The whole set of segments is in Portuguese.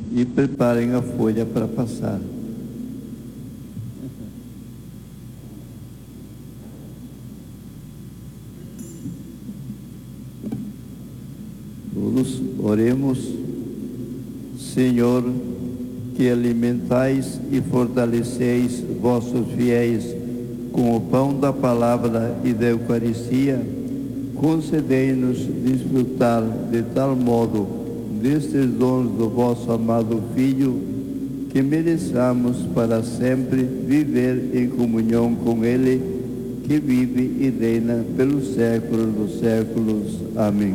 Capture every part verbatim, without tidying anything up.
e preparem a folha para passar. Todos oremos. Senhor, que alimentais e fortaleceis vossos fiéis com o pão da palavra e da Eucaristia, concedei-nos desfrutar de tal modo destes dons do vosso amado Filho, que mereçamos para sempre viver em comunhão com Ele, que vive e reina pelos séculos dos séculos. Amém.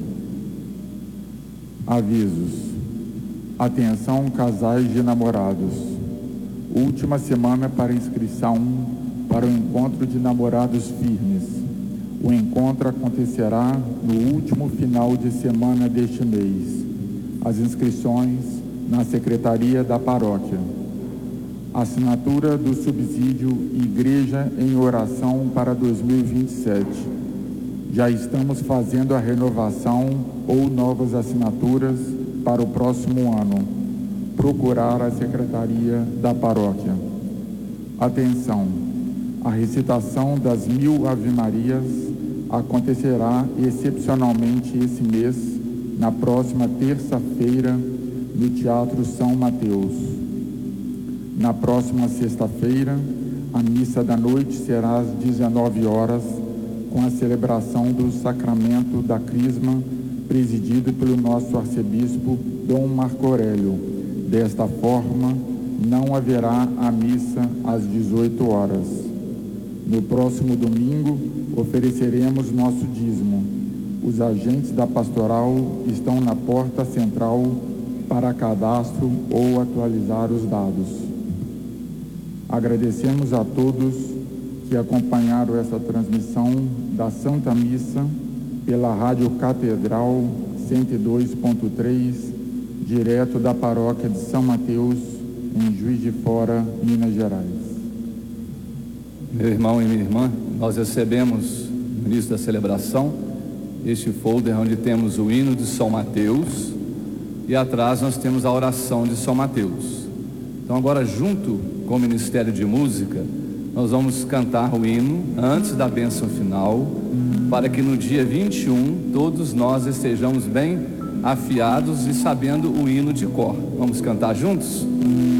Avisos. Atenção, casais de namorados. Última semana para inscrição para o encontro de namorados firmes. O encontro acontecerá no último final de semana deste mês. As inscrições na Secretaria da Paróquia. Assinatura do subsídio Igreja em Oração para dois mil e vinte e sete. Já estamos fazendo a renovação ou novas assinaturas para o próximo ano. Procurar a Secretaria da Paróquia. Atenção! A recitação das mil Ave-Marias acontecerá excepcionalmente esse mês, na próxima terça-feira, no Teatro São Mateus. Na próxima sexta-feira, a missa da noite será às dezenove horas, com a celebração do Sacramento da Crisma, presidido pelo nosso arcebispo Dom Marco Aurélio. Desta forma, não haverá a missa às dezoito horas. No próximo domingo, ofereceremos nosso dízimo. Os agentes da pastoral estão na porta central para cadastro ou atualizar os dados. Agradecemos a todos que acompanharam essa transmissão da Santa Missa pela Rádio Catedral cento e dois ponto três, direto da Paróquia de São Mateus, em Juiz de Fora, Minas Gerais. Meu irmão e minha irmã, nós recebemos no início da celebração este folder onde temos o hino de São Mateus e atrás nós temos a oração de São Mateus. Então agora, junto com o Ministério de Música, nós vamos cantar o hino antes da bênção final, para que no dia vinte e um todos nós estejamos bem afiados e sabendo o hino de cor. Vamos cantar juntos?